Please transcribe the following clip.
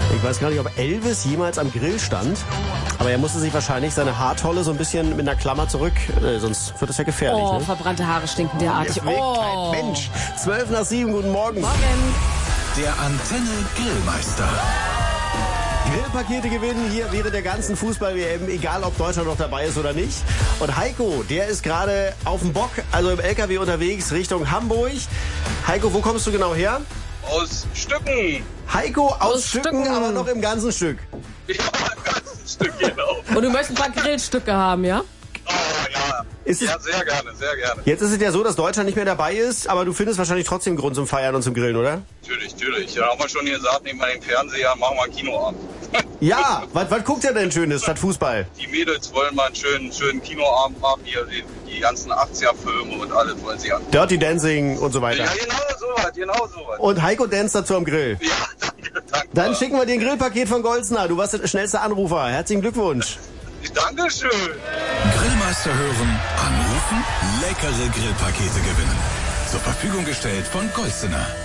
Ich weiß gar nicht, ob Elvis jemals am Grill stand, aber er musste sich wahrscheinlich seine Haartolle so ein bisschen mit einer Klammer zurück, sonst wird das ja gefährlich. Oh, ne? verbrannte Haare stinken derartig. Kein Mensch. 6:55, guten Morgen. Morgen. Der Antenne Grillmeister. Grillpakete gewinnen hier während der ganzen Fußball-WM, egal ob Deutschland noch dabei ist oder nicht. Und Heiko, der ist gerade auf dem Bock, also im LKW unterwegs Richtung Hamburg. Heiko, wo kommst du genau her? Aus Stücken. Heiko aus Stücken, aber noch im ganzen Stück. Ja, ein ganzes Stück, genau. Und du möchtest ein paar Grillstücke haben, ja? Oh, ja. Ist es- Ja, sehr gerne, sehr gerne. Jetzt ist es ja so, dass Deutschland nicht mehr dabei ist, aber du findest wahrscheinlich trotzdem Grund zum Feiern und zum Grillen, oder? Natürlich. Ja, haben wir schon gesagt, nehmen wir den Fernseher, machen wir einen Kinoabend. Ja, was guckt ihr denn Schönes statt Fußball? Die Mädels wollen mal einen schönen Kinoabend machen, hier die ganzen 80er-Filme und alles wollen sie an. Dirty Dancing und so weiter. Ja, genau sowas. Und Heiko dance dazu am Grill. Ja, danke. Dann schicken wir dir ein Grillpaket von Goldsner. Du warst der schnellste Anrufer. Herzlichen Glückwunsch. Dankeschön. Grillmeister hören, anrufen, leckere Grillpakete gewinnen. Zur Verfügung gestellt von Golstener.